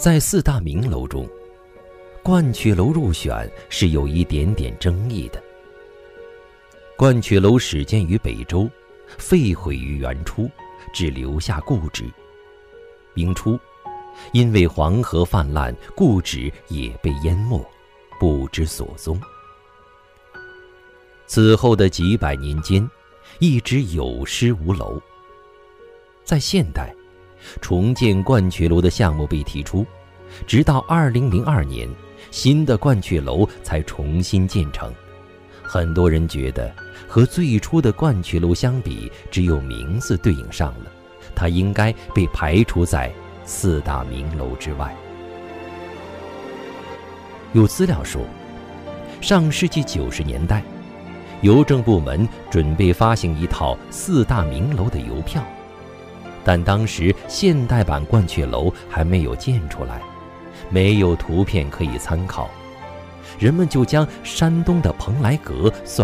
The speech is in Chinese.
在四大名楼中，鹳雀楼入选是有一点点争议的。鹳雀楼始建于北周，废毁于元初，只留下故址。明初，因为黄河泛滥，故址也被淹没，不知所踪。此后的几百年间，一直有失无楼。在现代，重建鹳雀楼的项目被提出，直到2002年，新的鹳雀楼才重新建成。很多人觉得和最初的鹳雀楼相比，只有名字对应上了，它应该被排除在四大名楼之外。有资料说，上世纪90年代，邮政部门准备发行一套四大名楼的邮票，但当时现代版鹳雀楼还没有建出来，没有图片可以参考，人们就将山东的蓬莱阁算